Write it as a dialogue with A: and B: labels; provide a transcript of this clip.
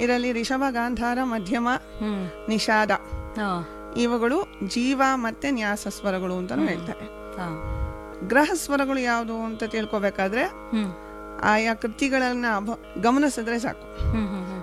A: ಇದರಲ್ಲಿ ರಿಷಭ, ಗಾಂಧಾರ, ಮಧ್ಯಮ, ನಿಷಾದ
B: ಹಾ.
A: ಇವುಗಳು ಜೀವ ಮತ್ತೆ ನ್ಯಾಸ ಸ್ವರಗಳು ಅಂತಾನು ಹೇಳ್ತಾರೆ.
B: ಹಾ.
A: ಗ್ರಹ ಸ್ವರಗಳು ಯಾವುದು ಅಂತ ತಿಳ್ಕೊಬೇಕಾದ್ರೆ
B: ಹ್ಮ್
A: ಆಯಾ ಕೃತಿಗಳನ್ನ ಗಮನಿಸಿದ್ರೆ ಸಾಕು.
B: ಹ್ಮ್ ಹ್ಮ್ ಹ್ಮ್